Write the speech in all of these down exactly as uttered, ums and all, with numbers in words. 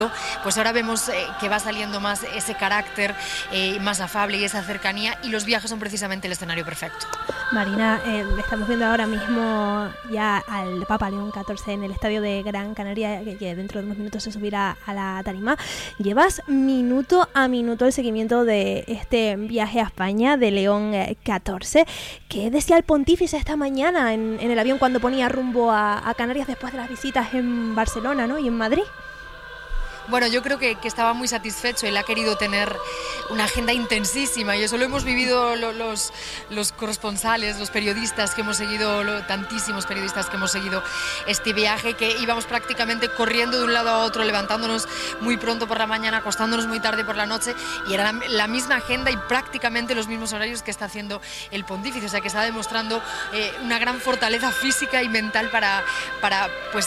Pues ahora vemos eh, que va saliendo más ese carácter eh, más afable y esa cercanía, y los viajes son precisamente el escenario perfecto. Marina, eh, estamos viendo ahora mismo ya al Papa León catorce en el estadio de Gran Canaria, que, que dentro de unos minutos se subirá a la tarima. Llevas minuto a minuto el seguimiento de este viaje a España de León catorce. ¿Qué decía el pontífice esta mañana en, en el avión cuando ponía rumbo a, a Canarias después de las visitas en Barcelona, ¿no?, y en Madrid? Bueno, yo creo que, que estaba muy satisfecho. Él ha querido tener una agenda intensísima, y eso lo hemos vivido lo, los, los corresponsales, los periodistas que hemos seguido, lo, tantísimos periodistas que hemos seguido este viaje, que íbamos prácticamente corriendo de un lado a otro, levantándonos muy pronto por la mañana, acostándonos muy tarde por la noche, y era la, la misma agenda y prácticamente los mismos horarios que está haciendo el pontífice. O sea, que está demostrando eh, una gran fortaleza física y mental para, para pues,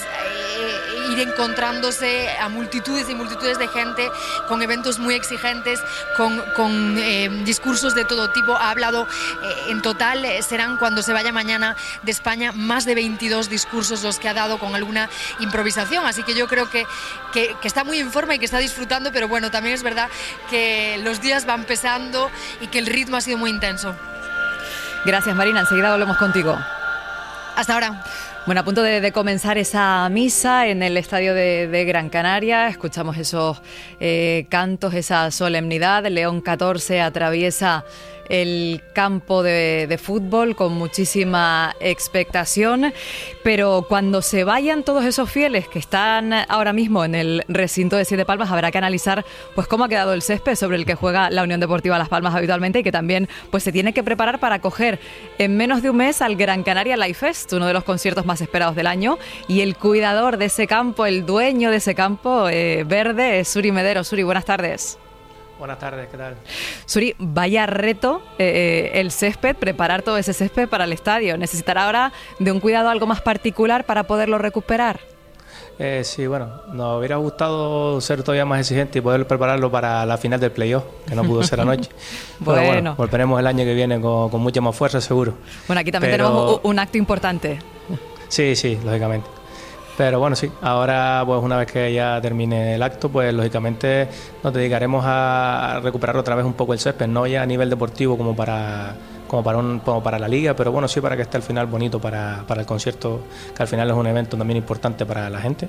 eh, ir encontrándose a multitudes y multitudes de gente, con eventos muy exigentes, con, con eh, discursos de todo tipo. Ha hablado eh, en total, eh, serán, cuando se vaya mañana de España, más de veintidós discursos los que ha dado, con alguna improvisación, así que yo creo que, que, que está muy en forma y que está disfrutando, pero bueno, también es verdad que los días van pesando y que el ritmo ha sido muy intenso. Gracias, Marina, enseguida volvemos contigo. Hasta ahora. Bueno, a punto de, de comenzar esa misa en el estadio de, de Gran Canaria, escuchamos esos eh, cantos, esa solemnidad. León catorce atraviesa el campo de, de fútbol con muchísima expectación, pero cuando se vayan todos esos fieles que están ahora mismo en el recinto de Siete Palmas, habrá que analizar pues cómo ha quedado el césped sobre el que juega la Unión Deportiva Las Palmas habitualmente, y que también pues se tiene que preparar para acoger en menos de un mes al Gran Canaria Live Fest, uno de los conciertos más esperados del año, y el cuidador de ese campo, el dueño de ese campo eh, verde, es Suri Medero. Suri, buenas tardes. Buenas tardes, ¿qué tal? Suri, vaya reto eh, el césped, preparar todo ese césped para el estadio. ¿Necesitará ahora de un cuidado algo más particular para poderlo recuperar? Eh, sí, bueno, nos hubiera gustado ser todavía más exigente y poder prepararlo para la final del playoff, que no pudo ser anoche. bueno. Pero bueno, volveremos el año que viene con, con mucha más fuerza, seguro. Bueno, aquí también Pero... tenemos un, un acto importante. Sí, sí, lógicamente. Pero bueno, sí, ahora pues una vez que ya termine el acto, pues lógicamente nos dedicaremos a recuperar otra vez un poco el césped, no ya a nivel deportivo como para como para un como para la liga, pero bueno, sí para que esté al final bonito para, para el concierto, que al final es un evento también importante para la gente,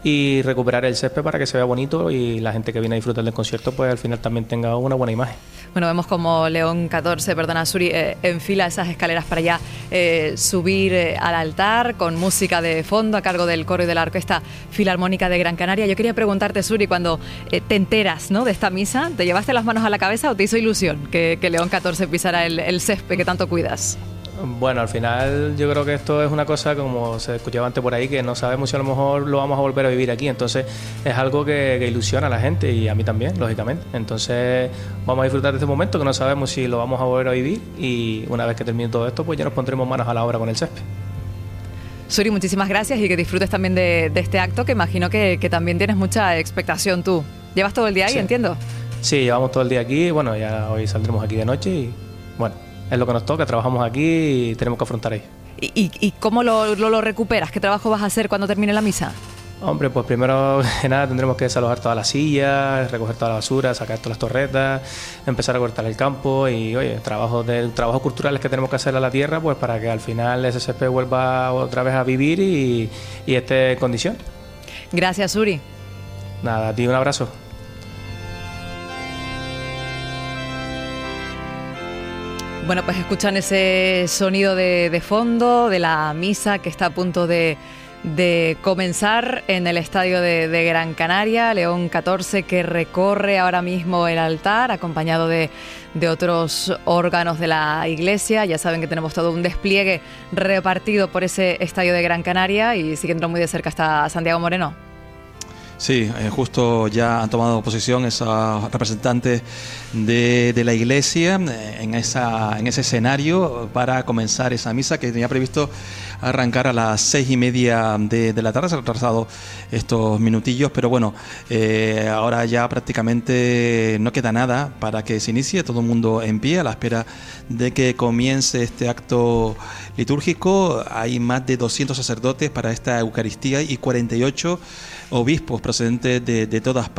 y recuperar el césped para que se vea bonito y la gente que viene a disfrutar del concierto pues al final también tenga una buena imagen. Bueno, vemos como León catorce, perdona Suri, eh, enfila esas escaleras para ya eh, subir eh, al altar con música de fondo a cargo del coro y de la Orquesta Filarmónica de Gran Canaria. Yo quería preguntarte, Suri, cuando eh, te enteras, ¿no?, de esta misa, ¿te llevaste las manos a la cabeza o te hizo ilusión que, que León catorce pisara el, el césped que tanto cuidas? Bueno, al final yo creo que esto es una cosa, como se escuchaba antes por ahí, que no sabemos si a lo mejor lo vamos a volver a vivir aquí, entonces es algo que, que ilusiona a la gente y a mí también, lógicamente. Entonces vamos a disfrutar de este momento, que no sabemos si lo vamos a volver a vivir, y una vez que termine todo esto pues ya nos pondremos manos a la obra con el césped. Suri, muchísimas gracias y que disfrutes también de, de este acto, que imagino que, que también tienes mucha expectación tú. ¿Llevas todo el día ahí, sí. entiendo? Sí, llevamos todo el día aquí, bueno, ya hoy saldremos aquí de noche y bueno, es lo que nos toca, trabajamos aquí y tenemos que afrontar ahí. ¿Y, y, y cómo lo, lo, lo recuperas? ¿Qué trabajo vas a hacer cuando termine la misa? Hombre, pues primero que nada tendremos que desalojar todas las sillas, recoger toda la basura, sacar todas las torretas, empezar a cortar el campo y, oye, trabajos de, trabajos culturales que tenemos que hacer a la tierra, pues para que al final ese césped vuelva otra vez a vivir y, y esté en condición. Gracias, Suri. Nada, a ti un abrazo. Bueno, pues escuchan ese sonido de, de fondo de la misa que está a punto de, de comenzar en el estadio de, de Gran Canaria. León catorce, que recorre ahora mismo el altar acompañado de, de otros órganos de la iglesia. Ya saben que tenemos todo un despliegue repartido por ese estadio de Gran Canaria, y siguiendo muy de cerca está Santiago Moreno. Sí, eh, justo ya han tomado posición esos representantes de, de la iglesia eh, en, esa, en ese escenario para comenzar esa misa que tenía previsto arrancar a las seis y media de, de la tarde. Se han retrasado estos minutillos, pero bueno, eh, ahora ya prácticamente no queda nada para que se inicie, todo el mundo en pie a la espera de que comience este acto litúrgico. Hay más de doscientos sacerdotes para esta Eucaristía y cuarenta y ocho obispos procedentes de, de todas partes